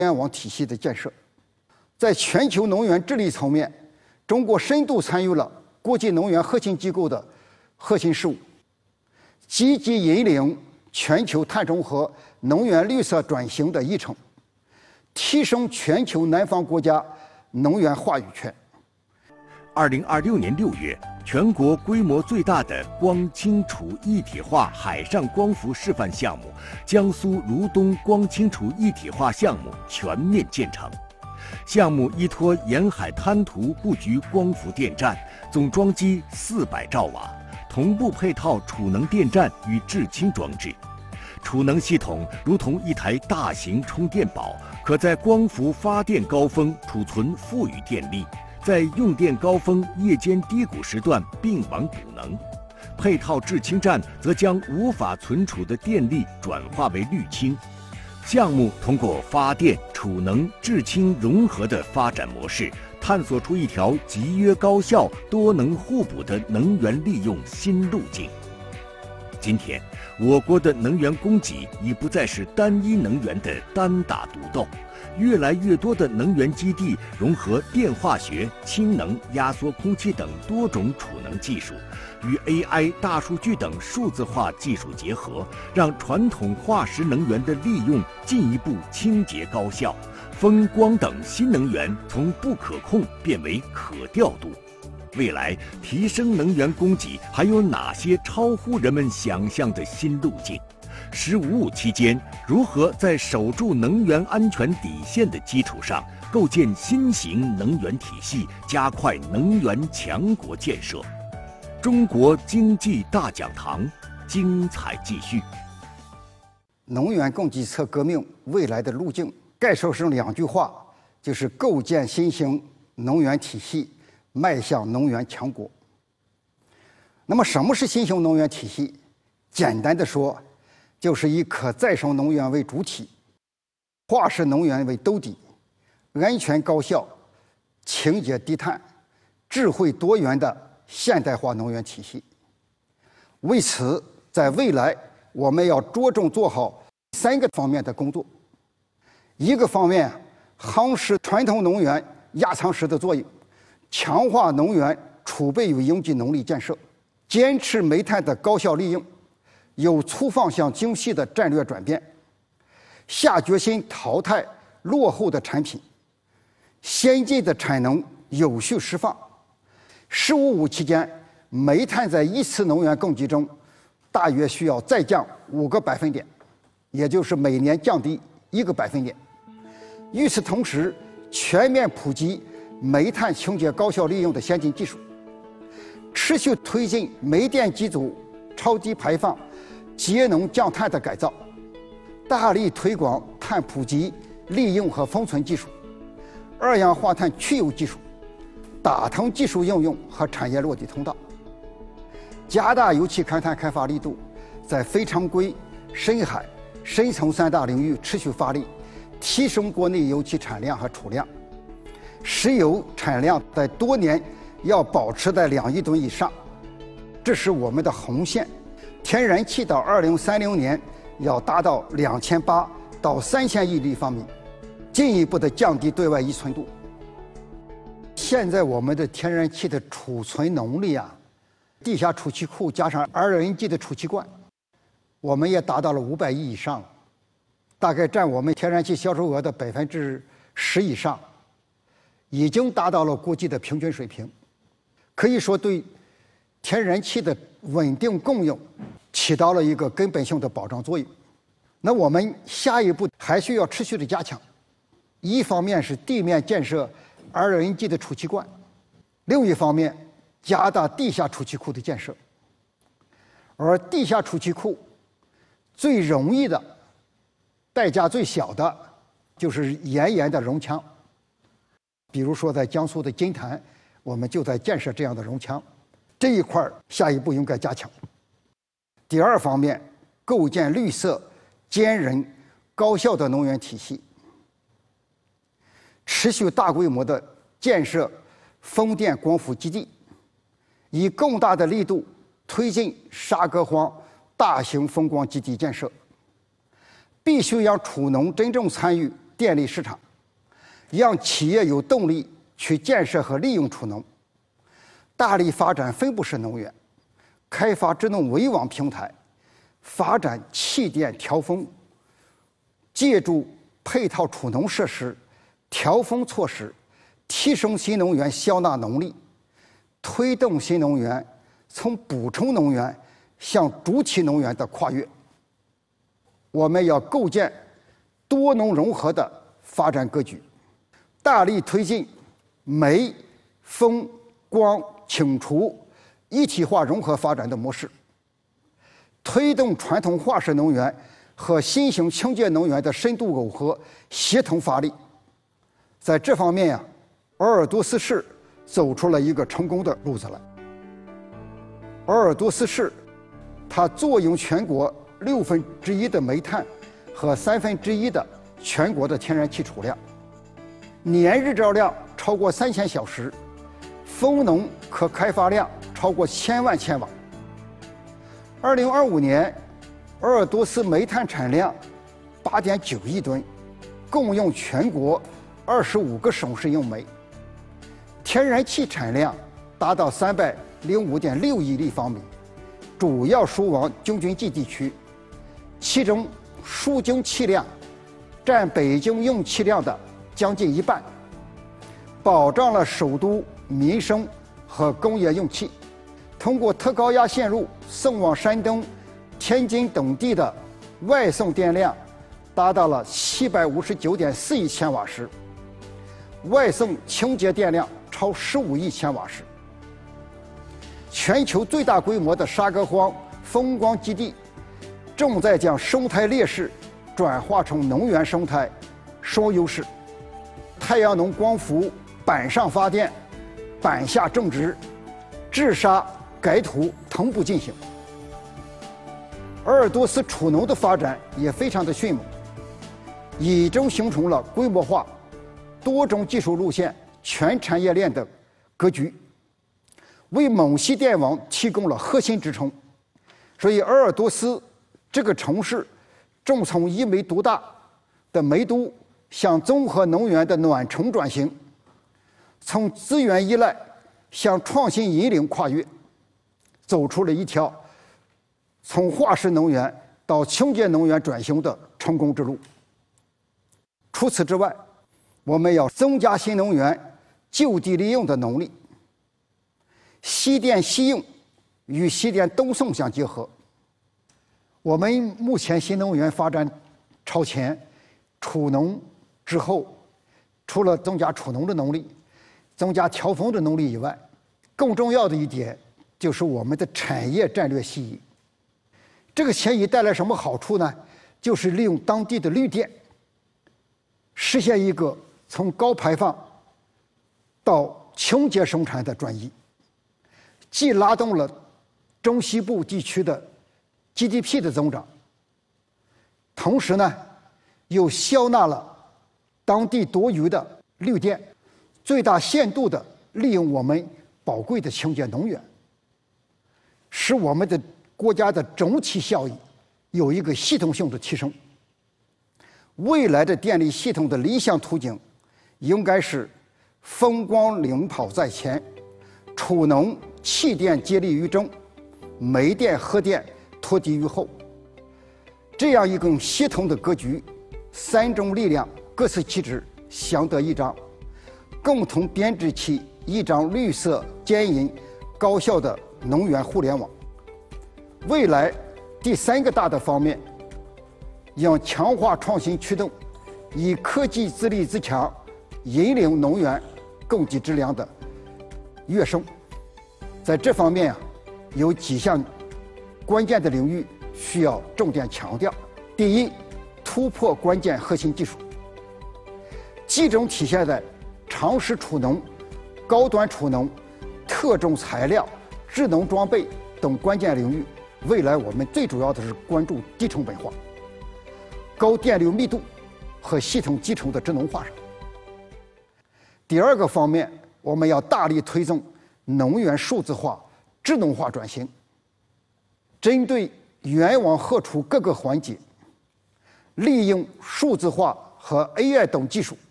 联网体系的建设。在全球能源治理层面，中国深度参与了国际能源核心机构的核心事务，积极引领全球碳中和、能源绿色转型的议程，提升全球南方国家能源话语权。 2026年6月，全国规模最大的光氢储一体化海上光伏示范项目——江苏如东光氢储一体化项目全面建成。项目依托沿海滩涂布局光伏电站，总装机400兆瓦，同步配套储能电站与制氢装置。储能系统如同一台大型充电宝，可在光伏发电高峰储存富余电力，在用电高峰夜间低谷时段并网补能。配套制氢站则将无法存储的电力转化为绿氢。项目通过发电、储能、制氢融合的发展模式，探索出一条集约高效、多能互补的能源利用新路径。今天，我国的能源供给已不再是单一能源的单打独斗，越来越多的能源基地融合电化学、氢能、压缩空气等多种储能技术，与 AI、大数据等数字化技术结合，让传统化石能源的利用进一步清洁高效，风光等新能源从不可控变为可调度。未来提升能源供给还有哪些超乎人们想象的新路径？“15+5”期间，如何在守住能源安全底线的基础上，构建新型能源体系，加快能源强国建设？中国经济大讲堂，精彩继续。 能源供给侧革命未来的路径，概述成2句话，就是构建新型能源体系，迈向能源强国。那么，什么是新型能源体系？简单的说，就是以可再生能源为主体，化石能源为兜底，安全高效、清洁低碳、智慧多元的现代化能源体系。为此，在未来我们要着重做好3个方面的工作。一个方面，夯实传统能源压舱石的作用，强化能源储备与应急能力建设，坚持煤炭的高效利用，有粗放向精细的战略转变，下决心淘汰落后的产品，先进的产能有序释放。“15+5”期间，煤炭在一次能源供给中大约需要再降5个百分点，也就是每年降低1个百分点。与此同时，全面普及煤炭清洁高效利用的先进技术，持续推进煤电机组超低排放、节能降碳的改造，大力推广碳普及、利用和封存技术、二氧化碳去油技术、打通技术应用和产业落地通道，加大油气勘探开发力度，在非常规、深海、深层3大领域持续发力，提升国内油气产量和储量。石油产量在多年要保持在2亿吨以上，这是我们的红线。天然气到2030年要达到2800到3000亿立方米，进一步的降低对外依存度。现在我们的天然气的储存能力啊，地下储气库加上 LNG 的储气罐，我们也达到了500亿以上了，大概占我们天然气销售额的10%以上，已经达到了国际的平均水平，可以说对天然气的稳定供应起到了一个根本性的保障作用。那我们下一步还需要持续的加强，一方面是地面建设 LNG 的储气罐，另一方面加大地下储气库的建设。而地下储气库最容易的、代价最小的，就是岩盐的熔墙。比如说，在江苏的金坛，我们就在建设这样的熔墙，这一块下一步应该加强。第二方面，构建绿色、坚韧、高效的能源体系，持续大规模的建设风电光伏基地，以更大的力度推进沙革荒大型风光基地建设，必须让储能真正参与电力市场，让企业有动力去建设和利用储能，大力发展分布式能源，开发智能围网平台，发展气电调峰，借助配套储能设施、调峰措施，提升新能源消纳能力，推动新能源从补充能源向主体能源的跨越。我们要构建多能融合的发展格局，大力推进煤、风、光、氢、储一体化融合发展的模式，推动传统化石能源和新型清洁能源的深度耦合、协同发力。在这方面呀，鄂尔多斯市走出了一个成功的路子来。鄂尔多斯市，它坐拥全国1/6的煤炭和1/3的全国的天然气储量，年日照量超过3000小时，风能可开发量超过1000万千瓦。2025年，鄂尔多斯煤炭产量8.9亿吨，供应全国25个省市用煤。天然气产量达到305.6亿立方米，主要输往京津冀地区，其中输京气量占北京用气量的将近1半，保障了首都民生和工业用气。通过特高压线路送往山东、天津等地的外送电量达到了759.4亿千瓦时，外送清洁电量超15亿千瓦时。全球最大规模的沙格荒风光基地正在将生态劣势转化成能源生态双优势。太阳能光伏板上发电、板下种植、治沙改土同步进行。鄂尔多斯储能的发展也非常的迅猛，已经形成了规模化、多种技术路线、全产业链的格局，为蒙西电网提供了核心支撑。所以鄂尔多斯这个城市正从一煤独大的煤都向综合能源的暖城转型，从资源依赖向创新引领跨越，走出了一条从化石能源到清洁能源转型的成功之路。除此之外，我们要增加新能源就地利用的能力，西电西用与西电东送相结合。我们目前新能源发展超前，储能之后，除了增加储能的能力、增加调峰的能力以外，更重要的一点就是我们的产业战略西移。这个迁移带来什么好处呢？就是利用当地的绿电，实现一个从高排放到清洁生产的转移，既拉动了中西部地区的 GDP 的增长，同时呢，又消纳了当地多余的绿电，最大限度地利用我们宝贵的清洁能源，使我们的国家的整体效益有一个系统性的提升。未来的电力系统的理想途径，应该是风光领跑在前，储能、气电接力于正，煤电、核电拖地于后。这样一个协同的格局，三种力量各司其职，相得益彰，共同编织起一张绿色、坚韧、高效的能源互联网。未来第三个大的方面，要强化创新驱动，以科技自立自强，引领能源供给质量的跃升。在这方面有几项关键的领域需要重点强调。第一，突破关键核心技术，集中体现在长时储能、高端储能、特种材料、智能装备等关键领域。未来我们最主要的是关注低成本化、高电流密度和系统集成的智能化上。第二个方面，我们要大力推动能源数字化、智能化转型，针对源网荷储各个环节，利用数字化和 AI 等技术